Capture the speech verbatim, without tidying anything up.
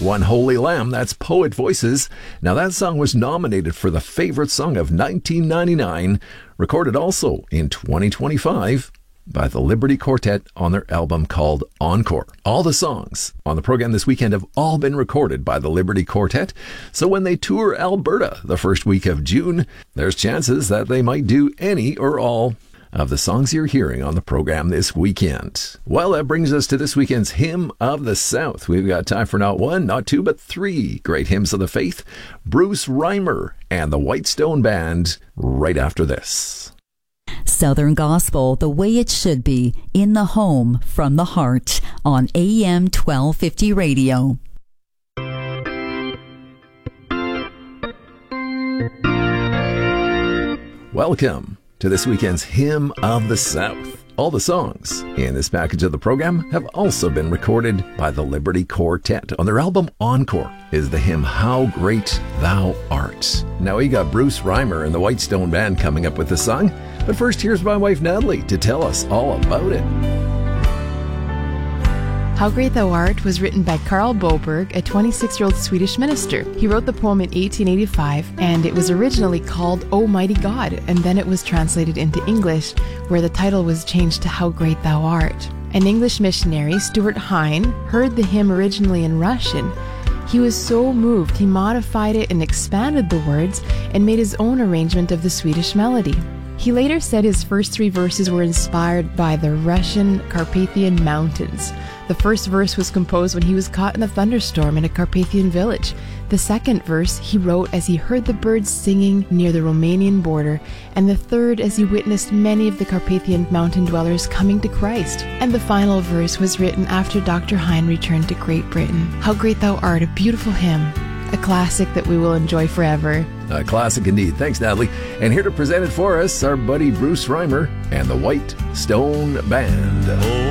One Holy Lamb, that's Poet Voices. Now that song was nominated for the Favorite Song of nineteen ninety-nine, recorded also in twenty twenty-five by the Liberty Quartet on their album called Encore. All the songs on the program this weekend have all been recorded by the Liberty Quartet, so when they tour Alberta the first week of June, there's chances that they might do any or all of the songs you're hearing on the program this weekend. Well, that brings us to this weekend's Hymn of the South. We've got time for not one, not two, but three great hymns of the faith. Bruce Reimer and the Whitestone Band right after this. Southern Gospel, the way it should be, in the home, from the heart, on A M twelve fifty radio. Welcome to this weekend's Hymn of the South. All the songs in this package of the program have also been recorded by the Liberty Quartet. On their album Encore is the hymn How Great Thou Art. Now we got Bruce Reimer and the Whitestone Band coming up with the song, but first here's my wife Natalie to tell us all about it. How Great Thou Art was written by Carl Boberg, a twenty-six-year-old Swedish minister. He wrote the poem in eighteen eighty-five, and it was originally called O Mighty God, and then it was translated into English, where the title was changed to How Great Thou Art. An English missionary, Stuart Hine, heard the hymn originally in Russian. He was so moved, he modified it and expanded the words and made his own arrangement of the Swedish melody. He later said his first three verses were inspired by the Russian Carpathian Mountains. The first verse was composed when he was caught in a thunderstorm in a Carpathian village. The second verse he wrote as he heard the birds singing near the Romanian border, and the third as he witnessed many of the Carpathian mountain dwellers coming to Christ. And the final verse was written after Doctor Hine returned to Great Britain. How Great Thou Art, a beautiful hymn, a classic that we will enjoy forever. A classic indeed. Thanks, Natalie. And here to present it for us, our buddy Bruce Reimer and the Whitestone Band.